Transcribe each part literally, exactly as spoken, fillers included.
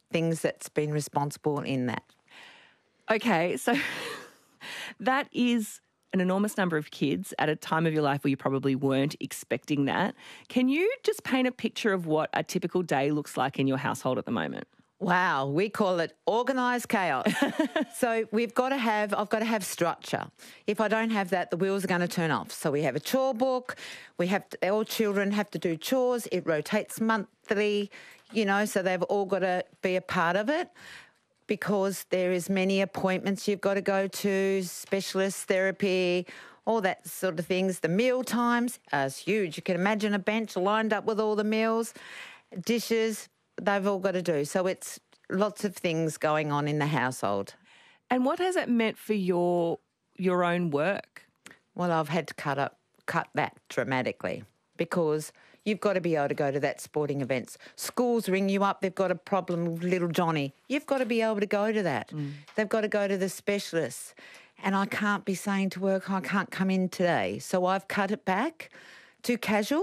things that's been responsible in that. Okay, so that is an enormous number of kids at a time of your life where you probably weren't expecting that. Can you just paint a picture of what a typical day looks like in your household at the moment? Wow, we call it organised chaos. So we've got to have, I've got to have structure. If I don't have that, the wheels are going to turn off. So we have a chore book. We have, to, all children have to do chores. It rotates monthly, you know, so they've all got to be a part of it because there is many appointments you've got to go to, specialist therapy, all that sort of things. The meal times are huge. You can imagine a bench lined up with all the meals, dishes, they've all got to do. So it's lots of things going on in the household. And what has it meant for your your own work? Well, I've had to cut up, cut that dramatically because you've got to be able to go to that sporting events. Schools ring you up, they've got a problem with little Johnny. You've got to be able to go to that. Mm. They've got to go to the specialists. And I can't be saying to work, I can't come in today. So I've cut it back to casual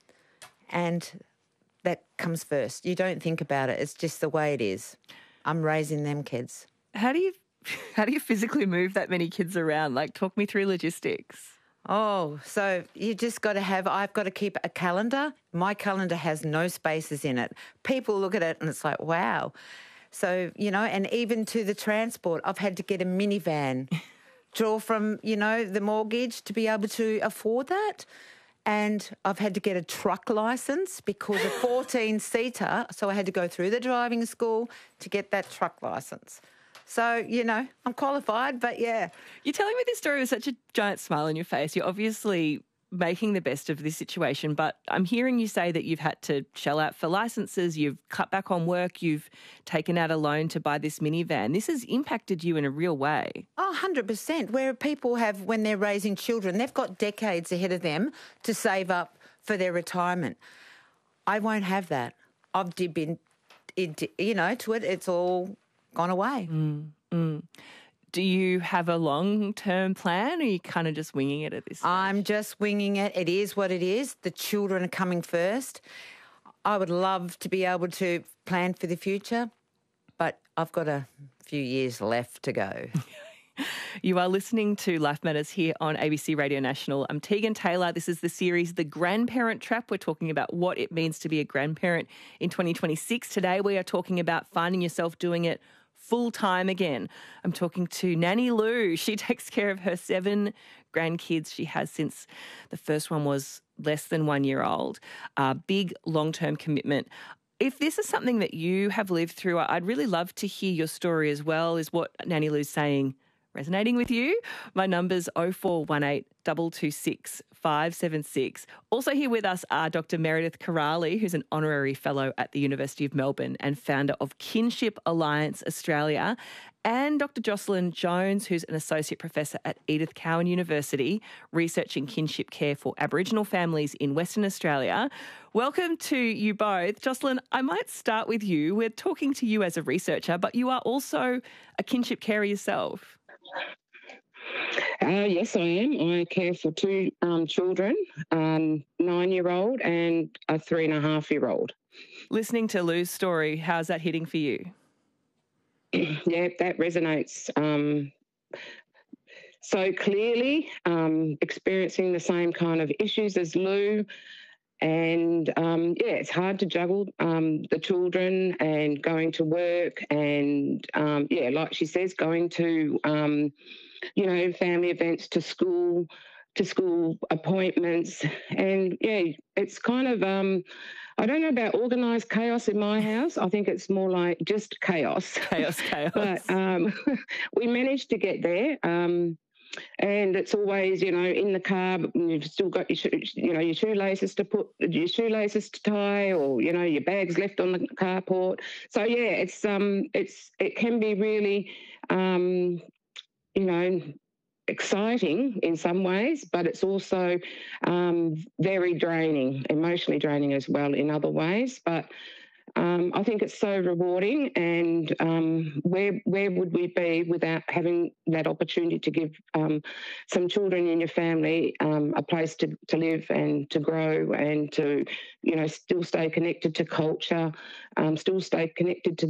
and that comes first. You don't think about it. It's just the way it is. I'm raising them kids. How do you how do you physically move that many kids around? Like, talk me through logistics. Oh, so you just got to have, I've got to keep a calendar. My calendar has no spaces in it. People look at it and it's like, wow. So, you know, and even to the transport, I've had to get a minivan, draw from, you know, the mortgage to be able to afford that. And I've had to get a truck licence because a fourteen-seater, so I had to go through the driving school to get that truck licence. So, you know, I'm qualified, but yeah. You're telling me this story with such a giant smile on your face. You're obviously making the best of this situation, but I'm hearing you say that you've had to shell out for licences, you've cut back on work, you've taken out a loan to buy this minivan. This has impacted you in a real way. Oh, one hundred percent. Where people have, when they're raising children, they've got decades ahead of them to save up for their retirement. I won't have that. I've been, you know, to it, it's all gone away. Mm, mm. Do you have a long-term plan or are you kind of just winging it at this stage? I'm just winging it. It is what it is. The children are coming first. I would love to be able to plan for the future, but I've got a few years left to go. You are listening to Life Matters here on A B C Radio National. I'm Tegan Taylor. This is the series The Grandparent Trap. We're talking about what it means to be a grandparent in twenty twenty-six. Today we are talking about finding yourself doing it full-time again. I'm talking to Nanny Lou. She takes care of her seven grandkids. She has since the first one was less than one year old. A big long-term commitment. If this is something that you have lived through, I'd really love to hear your story as well. Is what Nanny Lou's saying resonating with you? My number's oh four one eight, two two six, five seven six. Also here with us are Doctor Meredith Kiraly, who's an honorary fellow at the University of Melbourne and founder of Kinship Alliance Australia, and Doctor Jocelyn Jones, who's an associate professor at Edith Cowan University, researching kinship care for Aboriginal families in Western Australia. Welcome to you both. Jocelyn, I might start with you. We're talking to you as a researcher, but you are also a kinship carer yourself. Uh, yes, I am. I care for two um, children, a nine-year-old and a three-and-a-half-year-old. Listening to Lou's story, how's that hitting for you? Yeah, that resonates um, so clearly, um, experiencing the same kind of issues as Lou. And, um, yeah, it's hard to juggle um, the children and going to work and, um, yeah, like she says, going to, um, you know, family events, to school, to school appointments. And, yeah, it's kind of, um, I don't know about organised chaos in my house. I think it's more like just chaos. Chaos, chaos. But um, we managed to get there. Um And it's always, you know, in the car, but you've still got your, shoe, you know, your shoelaces to put, your shoelaces to tie, or you know, your bags left on the carport. So yeah, it's um, it's it can be really, um, you know, exciting in some ways, but it's also um, very draining, emotionally draining as well in other ways. But Um, I think it's so rewarding, and um, where where would we be without having that opportunity to give um, some children in your family um, a place to, to live and to grow and to, you know, still stay connected to culture, um, still stay connected to